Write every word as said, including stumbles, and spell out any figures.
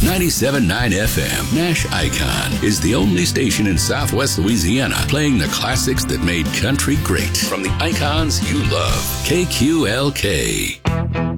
ninety-seven point nine F M. Nash Icon is the only station in Southwest Louisiana playing the classics that made country great. From the icons you love, K Q L K.